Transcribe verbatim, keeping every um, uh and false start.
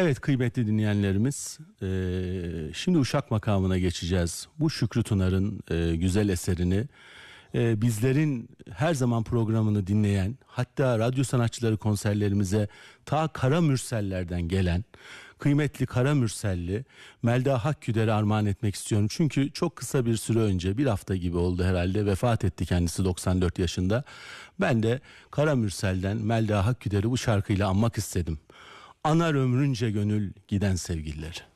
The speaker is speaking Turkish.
Evet kıymetli dinleyenlerimiz, e, şimdi Uşak makamına geçeceğiz. Bu Şükrü Tunar'ın e, güzel eserini e, bizlerin her zaman programını dinleyen, hatta radyo sanatçıları konserlerimize ta Kara Mürseller'den gelen kıymetli Kara Mürselli Melda Hakküder'e armağan etmek istiyorum. Çünkü çok kısa bir süre önce, bir hafta gibi oldu herhalde, vefat etti kendisi doksan dört yaşında. Ben de Kara Mürsel'den Melda Hakküder'i bu şarkıyla anmak istedim. Anar ömrünce gönül giden sevgililer.